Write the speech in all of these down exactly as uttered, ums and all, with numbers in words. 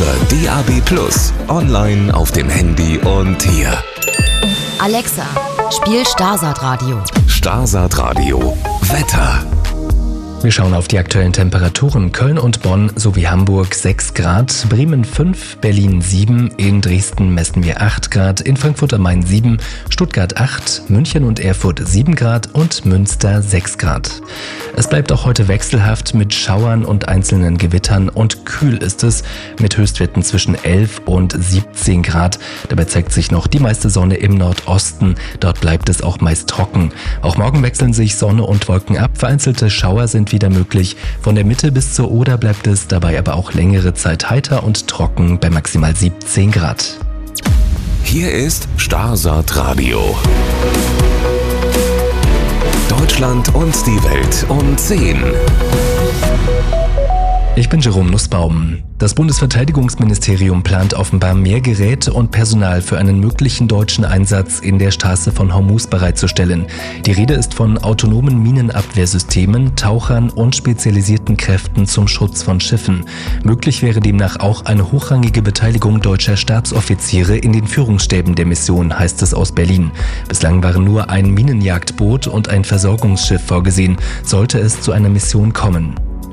D A B plus, online auf dem Handy und hier. Alexa, spiel Starsat Radio. Starsat Radio Wetter. Wir schauen auf die aktuellen Temperaturen. Köln und Bonn sowie Hamburg sechs Grad, Bremen fünf, Berlin sieben, in Dresden messen wir acht Grad, in Frankfurt am Main sieben, Stuttgart acht, München und Erfurt sieben Grad und Münster sechs Grad. Es bleibt auch heute wechselhaft mit Schauern und einzelnen Gewittern und kühl ist es mit Höchstwerten zwischen elf und siebzehn Grad. Dabei zeigt sich noch die meiste Sonne im Nordosten. Dort bleibt es auch meist trocken. Auch morgen wechseln sich Sonne und Wolken ab. Vereinzelte Schauer sind wieder möglich. Von der Mitte bis zur Oder bleibt es dabei aber auch längere Zeit heiter und trocken bei maximal siebzehn Grad. Hier ist Starsat Radio. Deutschland und die Welt um zehn. Ich bin Jerome Nussbaum. Das Bundesverteidigungsministerium plant offenbar mehr Geräte und Personal für einen möglichen deutschen Einsatz in der Straße von Hormuz bereitzustellen. Die Rede ist von autonomen Minenabwehrsystemen, Tauchern und spezialisierten Kräften zum Schutz von Schiffen. Möglich wäre demnach auch eine hochrangige Beteiligung deutscher Stabsoffiziere in den Führungsstäben der Mission, heißt es aus Berlin. Bislang waren nur ein Minenjagdboot und ein Versorgungsschiff vorgesehen, sollte es zu einer Mission kommen.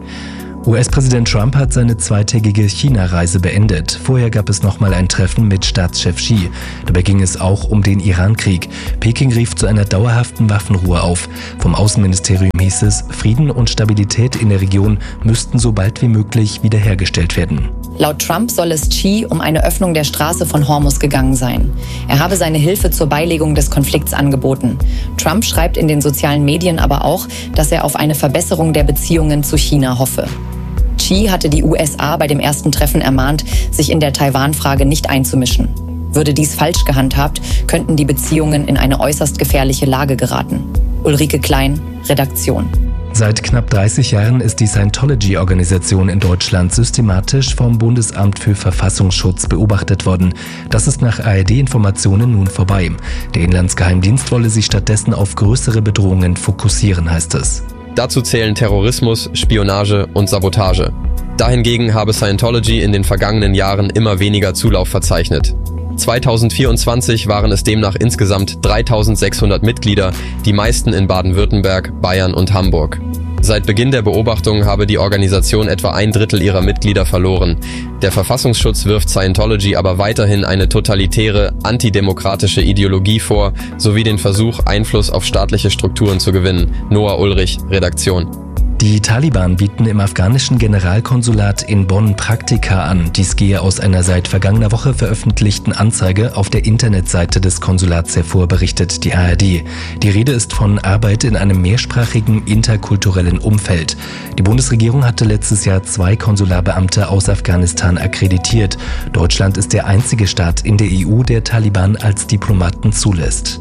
U S-Präsident Trump hat seine zweitägige China-Reise beendet. Vorher gab es nochmal ein Treffen mit Staatschef Xi. Dabei ging es auch um den Iran-Krieg. Peking rief zu einer dauerhaften Waffenruhe auf. Vom Außenministerium hieß es, Frieden und Stabilität in der Region müssten so bald wie möglich wiederhergestellt werden. Laut Trump soll es Xi um eine Öffnung der Straße von Hormuz gegangen sein. Er habe seine Hilfe zur Beilegung des Konflikts angeboten. Trump schreibt in den sozialen Medien aber auch, dass er auf eine Verbesserung der Beziehungen zu China hoffe. Xi hatte die U S A bei dem ersten Treffen ermahnt, sich in der Taiwan-Frage nicht einzumischen. Würde dies falsch gehandhabt, könnten die Beziehungen in eine äußerst gefährliche Lage geraten. Ulrike Klein, Redaktion. Seit knapp dreißig Jahren ist die Scientology-Organisation in Deutschland systematisch vom Bundesamt für Verfassungsschutz beobachtet worden. Das ist nach A R D-Informationen nun vorbei. Der Inlandsgeheimdienst wolle sich stattdessen auf größere Bedrohungen fokussieren, heißt es. Dazu zählen Terrorismus, Spionage und Sabotage. Dahingegen habe Scientology in den vergangenen Jahren immer weniger Zulauf verzeichnet. zweitausendvierundzwanzig waren es demnach insgesamt dreitausendsechshundert Mitglieder, die meisten in Baden-Württemberg, Bayern und Hamburg. Seit Beginn der Beobachtung habe die Organisation etwa ein Drittel ihrer Mitglieder verloren. Der Verfassungsschutz wirft Scientology aber weiterhin eine totalitäre, antidemokratische Ideologie vor, sowie den Versuch, Einfluss auf staatliche Strukturen zu gewinnen. Noah Ulrich, Redaktion. Die Taliban bieten im afghanischen Generalkonsulat in Bonn Praktika an. Dies gehe aus einer seit vergangener Woche veröffentlichten Anzeige auf der Internetseite des Konsulats hervor, berichtet die A R D. Die Rede ist von Arbeit in einem mehrsprachigen, interkulturellen Umfeld. Die Bundesregierung hatte letztes Jahr zwei Konsularbeamte aus Afghanistan akkreditiert. Deutschland ist der einzige Staat in der E U, der Taliban als Diplomaten zulässt.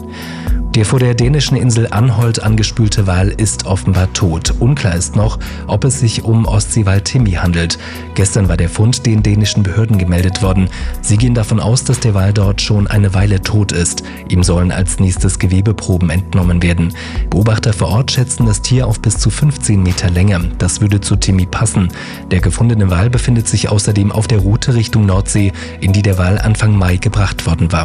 Der vor der dänischen Insel Anholt angespülte Wal ist offenbar tot. Unklar ist noch, ob es sich um Ostseewal Timmy handelt. Gestern war der Fund den dänischen Behörden gemeldet worden. Sie gehen davon aus, dass der Wal dort schon eine Weile tot ist. Ihm sollen als nächstes Gewebeproben entnommen werden. Beobachter vor Ort schätzen das Tier auf bis zu fünfzehn Meter Länge. Das würde zu Timmy passen. Der gefundene Wal befindet sich außerdem auf der Route Richtung Nordsee, in die der Wal Anfang Mai gebracht worden war.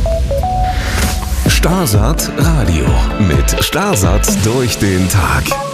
Starsat Radio mit Starsat durch den Tag.